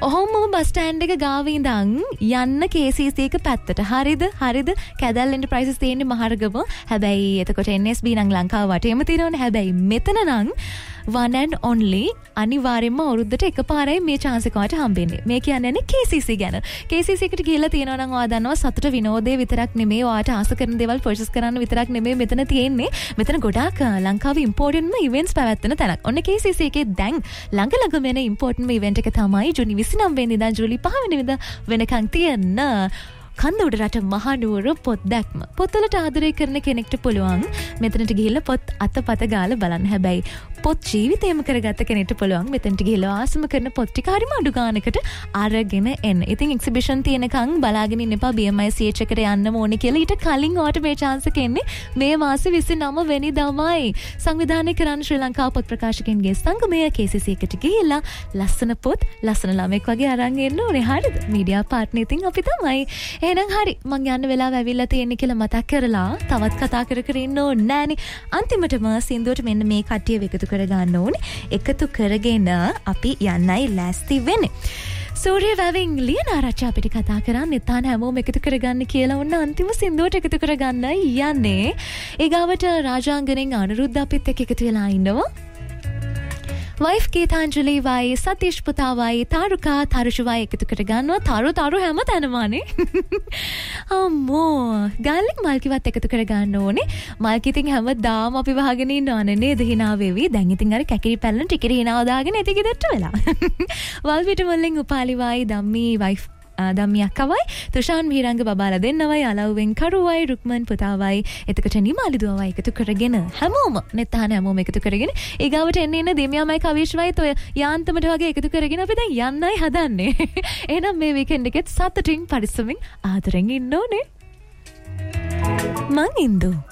ඔහොම bus stand එක ගාව ඉඳන් යන්න KCC එක පැත්තට. හරිද? කැදැල් එන්ටර්ප්‍රයිසස් තියෙන්නේ මහරගම. හැබැයි එතකොට NSB නම් ලංකාව වටේම තියෙනවනේ. හැබැයි මෙතන නම් one and only අනිවාර්යෙන්ම අවුරුද්දට එකපාරයි මේ chance එක වට හම්බෙන්නේ. මේ කියන්නේ KCC ගැන. KCC එකට ගිහලා තියෙනවා නම් ඔයා දන්නවා සතුට විනෝදේ විතරක් නෙමෙයි ඔයාට ආස කරන දේවල් purchase කරන්න විතරක් නෙමෙයි මෙතන තියෙන්නේ. මෙතන ගොඩාක් ලංකාවේ ඉම්පෝර්ටන්ට්ම events පැවැත්වෙන තැනක්. ඔන්න KCC එකේ දැන් ළඟ වෙන ඉම්පෝර්ටන්ට්ම event එක තමයි ජූනි 29 වෙනිදා ජූලි 5 වෙනිදා වෙනකන් තියෙන කන්ද උඩරට මහනුවර පොත් දැක්ම. පොත්වලට ආදරය කරන කෙනෙක්ට පුළුවන් මෙතනට ගිහිල්ලා පොත් අතපත ගාලා බලන්න. හැබැයි පොත් ජීවිතේම කරගත්ත කෙනෙක්ට පුළුවන් මෙතනට ගිහිල්ලා ආසම කරන පොත් ටික හරිම අඩු ගානකට අරගෙන එන්න. ඉතින් එක්සිබිෂන් තියෙනකන් බලාගෙන ඉන්න එපා. BMICH එකට යන්න ඕනේ කියලා. ඊට කලින් ඔයාට මේ chance එක එන්නේ මේ මාසේ 29 වෙනිදාමයි. සංවිධානය කරන ශ්‍රී ලංකා පොත් ප්‍රකාශකයන්ගේ සංගමය KCC එකට ගිහිල්ලා ලස්සන පොත් ලස්සන ළමෙක් වගේ අරන් එන්න ඕනේ. හරිද? මීඩියා පාර්ට්නර් ඉතින් අපි තමයි. එහෙනම් හරි මං යන්න වෙලාව ඇවිල්ලා තියෙන්නේ කියලා මතක් කරලා තවත් කතා කර ඉන්න ඕනේ නෑනේ. අන්තිමටම සින්දුවට මෙන්න මේ කට්ටිය එකතු කර ගන්න ඕනේ. එකතු කරගෙන අපි යන්නයි ලෑස්ති වෙන්නේ. සූර්ය වැවින් ලියනාරච්චි අපිට කතා කරන්නේ තාන හැමෝම එකතු කරගන්න කියලා ඔන්න අන්තිම සින්දුවට එකතු කරගන්න යන්නේ. ඊගාවට රාජාංගනෙන් අනුරුද්ධ අපිත් එක්ක එකතු වෙලා ඉන්නවා. වයිෆ් ගීතාංජලි වයි සතීෂ් පුතා වයි තාරුකා තරුෂුවයි එකතු කර ගන්නවා. තරු හැම තැනමානේ. අම්මෝ ගාලික් මල්කිවත් එකතු කර ගන්න ඕනේ. මල්කි ඉතින් හැමදාම අපි වහගෙන ඉන්නවනේ නේද හිනා වෙවි. දැන් ඉතින් අර කැකිරි පැල්ලන ටිකේ හිනාව දාගෙන ඉති ගෙදරට වෙලා. වල් පිට මුල්ලෙන් උපාලි වයි ධම්මි වයිෆ් දම්මිය අක්කවයි තුෂාන් මිහිරංග බබාලා දෙන්නවයි අලව්වෙන් කරුවයි රුක්මන් පුතාවයි එතකොට නිමාලි දුවවයි එකතු කරගෙන හැමෝම නෙත්තාන හැමෝම එකතු කරගෙන ඊගාවට එන්න දෙමියාමයි කවිශ්වයි තොය යාන්තමට වගේ එකතු කරගෙන අපි දැන් යන්නයි හදන්නේ. එහෙනම් මේ වීකෙන්ඩ් එකෙත් සතුටින් පරිස්සමින් ආදරෙන් ඉන්න ඕනේ. මං ඉන්දු